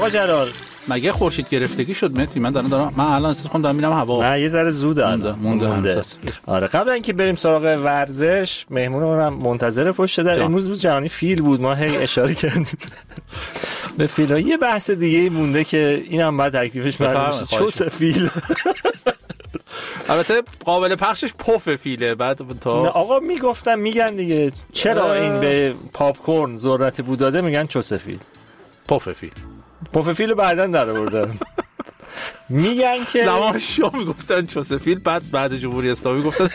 آقا جلال مگه خورشید گرفتگی شد مهدی؟ من الان احساس کنم دارم میرم هوا. نه یه ذره زوده مونده. آره قبل اینکه بریم سراغ ورزش مهمونمون منتظر پشت در. امروز روز جهانی فیل بود، ما هی اشاره کردیم به فیل‌ها. یه بحث دیگه مونده که اینم بعد تکلیفش معلوم شه. چوس فیل البته قابل پخشش پف فیله. بعد تا آقا میگن دیگه چرا این به پاپ کورن ذرت بو داده میگن چوس فیل. پف فیل بعدن در آوردن. میگن که زمان شاه میگفتن چوس فیل، بعد جمهوری اسلامی گفتن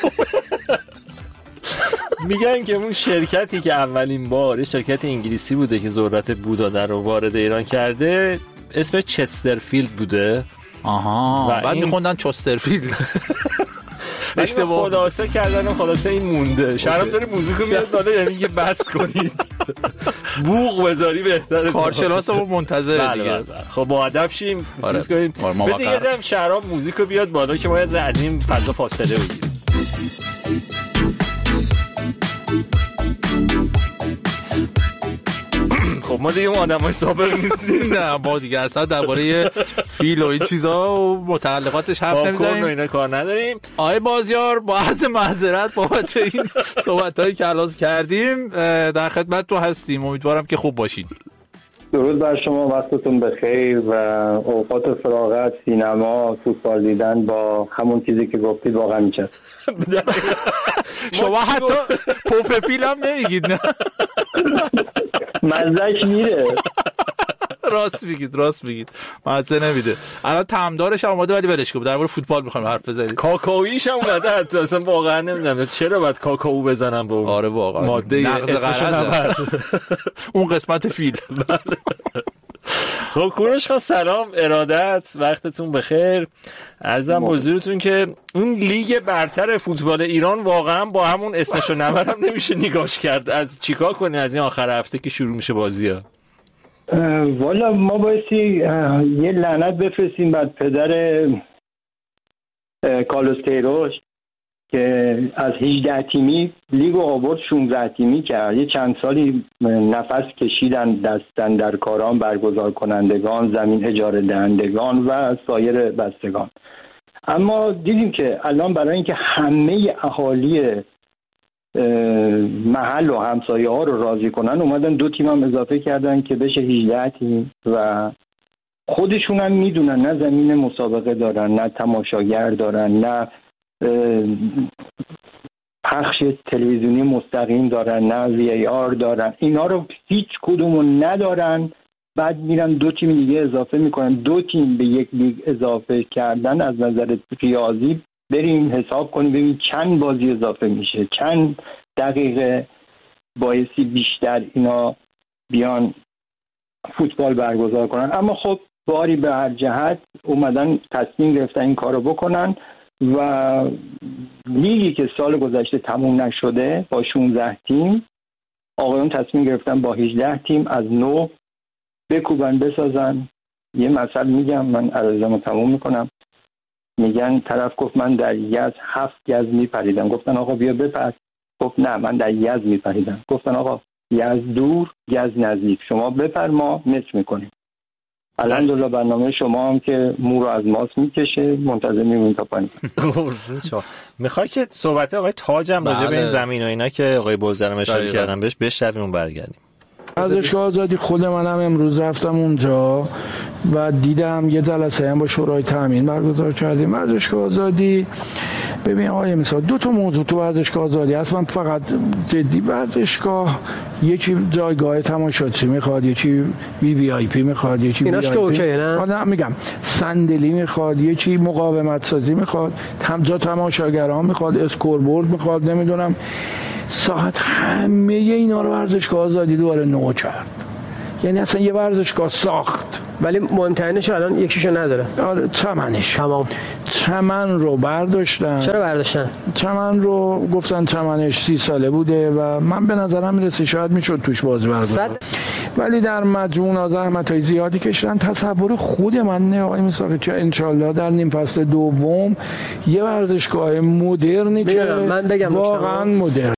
میگن که اون شرکتی که اولین بار شرکت انگلیسی بوده که ذرت بو داده رو وارد ایران کرده اسم چسترفیلد بوده. آها، بعد میخوندن چسترفیلد. اشتباه خلاصه کردن و خلاصه این مونده. شرم داره موزیکو میاد بالا، یعنی که بس کنید بوق بذاری بهتره. کارشناسمون منتظره دیگه. خب با ادب شیم چیز کنیم. بذار یه ذره شرم موزیکو بیاد بالا که ما از این فضا فاصله بگیریم. خب ما دیگه آدمای سابق نیستیم. نه ما دیگه اصلا درباره فیل و این چیزا و متعلقاتش حرف نمیزنیم. اینا کار نداریم. آقای بازیار با عرض معذرت بابت این صحبتایی که الان کردیم در خدمت تو هستیم. امیدوارم که خوب باشین. درود بر شما، وقتتون بخیر و اوقات فراغت، سینما، فوتبال دیدن با همون چیزی که گفتید واقعا میشه. شما حتی پف فیل هم نمیگید نه؟ مزهش میره. راست میگید مزه نمیده. الان طعمدارش هم اومده ولی ولش کن، درباره فوتبال میخوایم حرف بزنیم. کاکائویش هم اومده حتی اصلا واقعا نمیدونم چرا باید کاکائو بزنم به اون. آره واقعا ماده اسمش نبرد. اون قسمت فیل. خب کوروش خان سلام، ارادت، وقتتون بخیر. عرضم حضورتون که اون لیگ برتر فوتبال ایران واقعا با همون اسمشو نبرم نمیشه نگاش کرد. از چیکار کنی از این آخر هفته که شروع میشه بازی‌ها؟ والا ما بایستی یه لعنت بفرستیم بعد پدر کارلوس کیروش که از 18 تیمی لیگو آورد 16 تیمی کرد. یه چند سالی نفس کشیدن دستن در کاران برگزار کنندگان، زمین اجاره دهندگان و سایر بستگان. اما دیدیم که الان برای اینکه همه اهالی محل و همسایه ها رو راضی کنن اومدن 2 تیم هم اضافه کردن که بشه 18 تیم و خودشون هم میدونن نه زمین مسابقه دارن، نه تماشاگر دارن، نه پخش تلویزیونی مستقیم دارن، نه وی آر دارن. اینا رو هیچ کدومو ندارن. بعد میرن 2 تیم دیگه اضافه میکنن. 2 تیم به یک لیگ اضافه کردن از نظر ریاضی بریم حساب کنیم ببین چند بازی اضافه میشه، چند دقیقه بایستی بیشتر اینا بیان فوتبال برگزار کنن. اما خب باری به هر جهت اومدن تصمیم گرفتن این کارو بکنن و لیگی که سال گذشته تموم نشده با 16 تیم آقایون تصمیم گرفتن با 18 تیم از نو بکوبن بسازن. یه مثل میگم، من عرضمو تموم میکنم. میگن طرف گفت من در یز 7 گز میپریدم. گفتن آقا بیا بپر. گفت نه من در یز میپریدم. گفتن آقا یز دور گز نزدیک، شما بپر ما مچ میکنیم. الحمدلله برنامه شما هم که مو رو از ماست میکشه، منتظر میمونیم تا پایین. میخوای که صحبت آقای تاج هم راجع به این زمین و اینا که آقای بزرگم اشاره کردن بهش بشنویم و برگردیم. ورزشگاه آزادی خود منم امروز رفتم اونجا و دیدم یه جلسه هم با شورای تامین برگزار کردیم. ورزشگاه آزادی ببین آقای مثلا 2 تا موضوع تو ورزشگاه آزادی هست. من فقط جدی ورزشگاه یکی جایگاه تماشاچی میخواد، یکی وی آی پی میخواد، یکی ایناش که اوکیه نه؟ میگم صندلی میخواد، یکی مقاومت سازی میخواد، هم جا تماشاگران میخواد، اسکوربورد میخواد، نمیدونم ساعت، همه اینا رو ورزشگاه آزادی دوباره نو کرد. یعنی اصلا یه ورزشگاه ساخت ولی مهمترینش الان یکیشو نداره. آره چمنش تمام. چمن رو برداشتن. چرا برداشتن؟ چمن رو گفتن چمنش 30 ساله بوده و من به نظرم میرسه شاید میشد توش بازی برگزار، ولی در مجموع زحمت‌های زیادی کشیدن. تصور خود من نه آقای میساقی که انشالله در نیم فصل دوم یه ورزشگاه مدرنی که من بگم واقعا مدرن.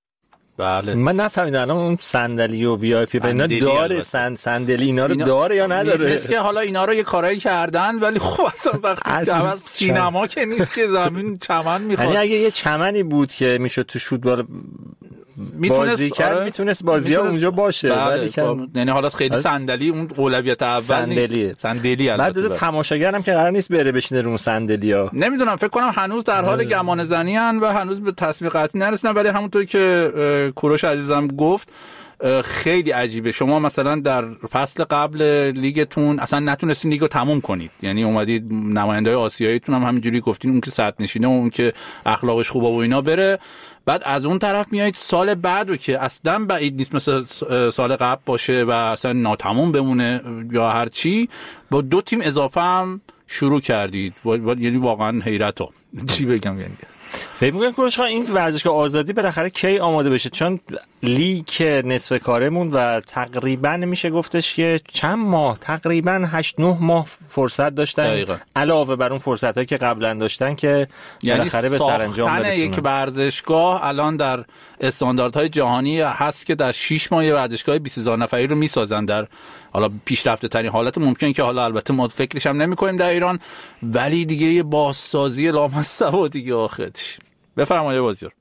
بله. من نفهمیدم الان اون صندلی و وی آی پی اینا داره، صندلی اینا رو داره یا نداره؟ نیست که حالا اینا رو یه کارایی کردن، ولی خب اصلا وقتی سینما که نیست که زمین چمن میخواد. یعنی اگه یه چمنی بود که میشد تو فوتبال بازی کرد میتونست بازی‌ها اونجا باشه، ولی یعنی حالا خیلی صندلی اون اولویت اول نیست. صندلی البته تماشاگرم که قرار نیست بره بشینه رو صندلی‌ها. نمیدونم، فکر کنم هنوز در حال گمان زنی ان و هنوز به تصمیم قطعی نرسیدن، ولی همونطور که کوروش عزیزم گفت خیلی عجیبه. شما مثلا در فصل قبل لیگتون اصلا نتونستین لیگو تموم کنید، یعنی اومدید نماینده‌های آسیاییتون هم همینجوری گفتین اون که صد نشینه و اون که اخلاقش خوبه و اینا بره، بعد از اون طرف میایید سال بعدو که اصلا بعید نیست مثل سال قبل باشه و اصلا ناتموم بمونه یا هر چی، با 2 تیم اضافه هم شروع کردید. یعنی واقعا حیرتم چی بگم. یعنی فکر می‌کنم کوروش این ورزشگاه آزادی بالاخره کی آماده بشه؟ چون لیگ نصف کاره موند و تقریبا میشه گفتش که چند ماه، تقریبا 8-9 ماه فرصت داشتن دقیقا. علاوه بر اون فرصتایی که قبلا داشتن که بالاخره به سرانجام برسونن. یک ورزشگاه الان در استانداردهای جهانی هست که در 6 ماه ورزشگاه 20000 نفری رو میسازن در حالا پیشرفته ترین حالت ممکن که حالا البته ما فکرش هم نمی‌کنیم در ایران، ولی دیگه یه بازسازی لامصب دیگه آخرش. بفرمایید بازیار.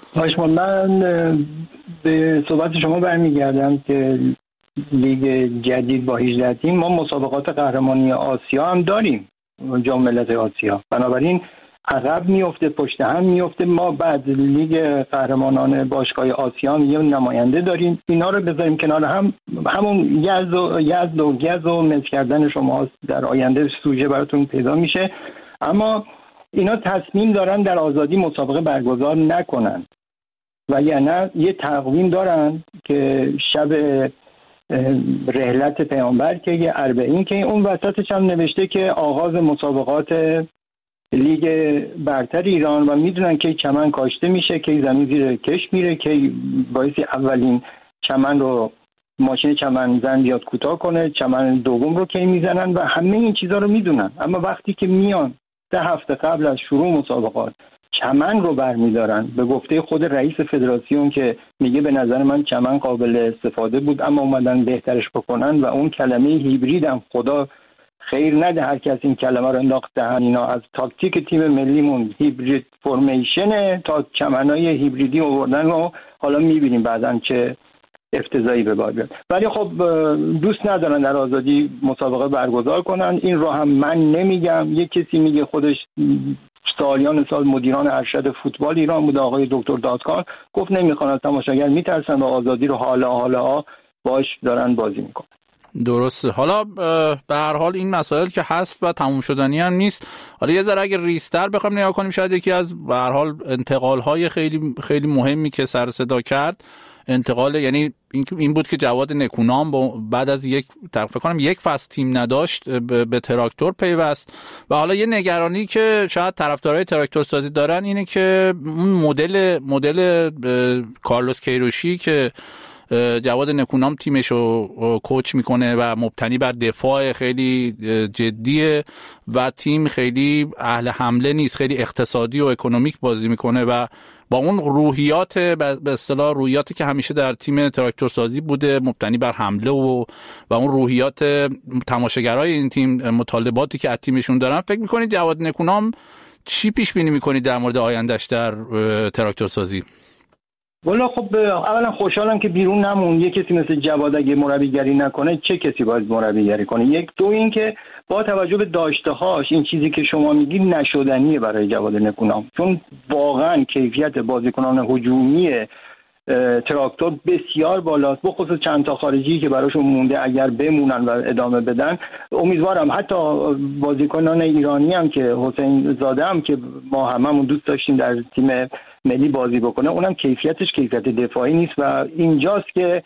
من به صحبت شما برمیگردم که لیگ جدید با 18 تیم، ما مسابقات قهرمانی آسیا هم داریم، جام ملت آسیا، بنابراین عقب میفته، پشت هم میفته. ما بعد لیگ قهرمانان باشگاه آسیا هم یه نماینده داریم، اینا رو بذاریم کنار هم، همون یزد و گز و مس کردن شما در آینده سوژه براتون پیدا میشه. اما اینا تصمیم دارن در آزادی مسابقه برگزار نکنن و یعنی یه تقویم دارن که شب رحلت پیامبر که یه اربعین که اون وسطش هم نوشته که آغاز مسابقات لیگ برتر ایران و میدونن که چمن کاشته میشه، که زمین زیر کش میره، که باعث اولین چمن رو ماشین چمن زن بیاد کوتاه کنه، چمن دوم رو کی میزنن و همه این چیزا رو میدونن. اما وقتی که میان 10 هفته قبل از شروع مسابقات چمن رو برمیدارن، به گفته خود رئیس فدراسیون که میگه به نظر من چمن قابل استفاده بود اما اومدن بهترش بکنن، و اون کلمه هیبرید هم خدا خیر نده هر کس این کلمه رو انداخت دهن اینا، از تاکتیک تیم ملیمون هیبرید فرمیشن تا چمنای هیبریدی آوردن و حالا میبینیم بعدن چه افتضاحی به بار بیاد. ولی خب دوست ندارن در آزادی مسابقه برگزار کنن. این رو هم من نمیگم، یک کسی میگه، خودش سالیان سال مدیران ارشد فوتبال ایران بود، آقای دکتر دادکار، گفت نمیخوان، از تماشاگر میترسن و آزادی رو حالا باش دارن بازی میکنن. درسته. حالا به هر حال این مسائل که هست و تموم شدنی هم نیست. حالا یه ذره اگه ریستر بخوام نگاه کنیم، شاید یکی از به هر حال انتقال‌های خیلی خیلی مهمی که سر صدا کرد انتقال، یعنی این بود که جواد نکونام بعد از فکر کنم یک فصل تیم نداشت به تراکتور پیوست. و حالا یه نگرانی که شاید طرفدارای تراکتور سازی دارن اینه که اون مدل کارلوس کیروشی که جواد نکونام تیمشو کوچ میکنه و مبتنی بر دفاع خیلی جدیه و تیم خیلی اهل حمله نیست، خیلی اقتصادی و اکونومیک بازی میکنه و با اون روحیات به اصطلاح روحیاتی که همیشه در تیم تراکتورسازی بوده مبتنی بر حمله و اون روحیات تماشاگرای این تیم، مطالباتی که از تیمشون دارن، فکر میکنید جواد نکونام چی پیش بینی میکنید در مورد آیندهش در تراکتورسازی؟ والا خب اولا خوشحالم که بیرون نمون. یه کسی مثل جواد اگه مربیگری نکنه چه کسی باید مربیگری کنه؟ یک. دو این که با توجه به داشته‌هاش این چیزی که شما میگید نشدنیه برای جواد نکونام، چون واقعا کیفیت بازیکنان هجومی تراکتور بسیار بالاست، بخصوص چند تا خارجی که براشون مونده اگر بمونن و ادامه بدن. امیدوارم حتی بازیکنان ایرانی هم که حسین زاده هم که ما هممون دوست داشتیم در تیم ملی بازی بکنه، اونم کیفیتش کیفیت دفاعی نیست و اینجاست که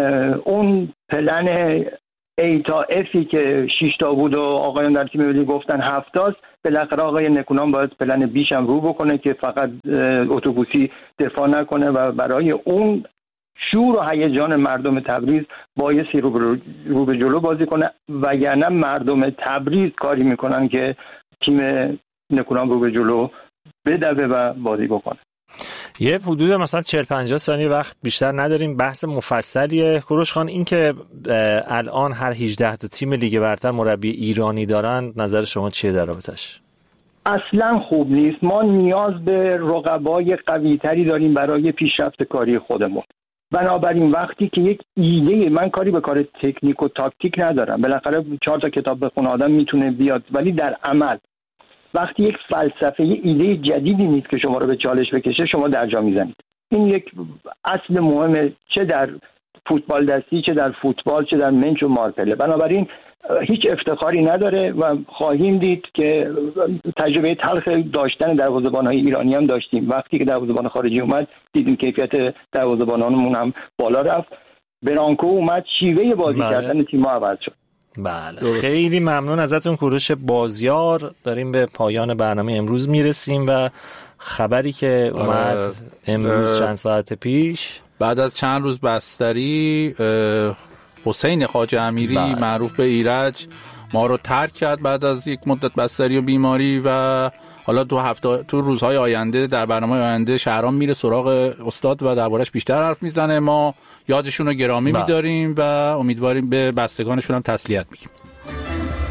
اون پلن ای تا افی که 6 تا بود و آقایان در تیم ملی گفتن 7 تاست، بالاخره آقای نکونام باید پلن بیش هم رو بکنه که فقط اتوبوسی دفاع نکنه و برای اون شور و هیجان مردم تبریز بایستی رو به جلو بازی کنه، وگرنه مردم تبریز کاری میکنن که تیم نکونام رو به جلو بدوه و بازی بکنه. یه حدود مثلا 40-50 ثانیه وقت بیشتر نداریم، بحث مفصلیه. کوروش خان، این که الان هر 18 تا تیم لیگ برتر مربی ایرانی دارن، نظر شما چیه در رابطش؟ اصلا خوب نیست. ما نیاز به رقبای قوی‌تری داریم برای پیشرفت کاری خودمون. بنابراین وقتی که یک ایده، من کاری به کار تکنیک و تاکتیک ندارم، بالاخره 4 تا کتاب بخونه آدم میتونه بیاد، ولی در عمل وقتی یک فلسفه، یک ایده جدیدی نیست که شما رو به چالش بکشه، شما درجا میزنید. این یک اصل مهمه، چه در فوتبال دستی، چه در فوتبال، چه در منچ و مارپله. بنابراین هیچ افتخاری نداره و خواهیم دید که تجربه تلخ داشتن دروازه‌بان‌های ایرانی هم داشتیم. وقتی که دروازه‌بان خارجی اومد دیدیم کیفیت دروازه‌بانانمون هم بالا رفت. برانکو اومد، شیوه بازی کردن تیم‌ها عوض شد. بله، خیلی ممنون ازتون کوروش بازیار. داریم به پایان برنامه امروز میرسیم و خبری که اومد امروز چند ساعت پیش بعد از چند روز بستری، حسین خواجه امیری معروف به ایرج ما رو ترک کرد بعد از یک مدت بستری و بیماری، و حالا تو روزهای آینده در برنامه آینده شهرام میره سراغ استاد و دربارش بیشتر حرف میزنه. ما یادشون رو گرامی میداریم و امیدواریم به بستگانشون هم تسلیت میگیم.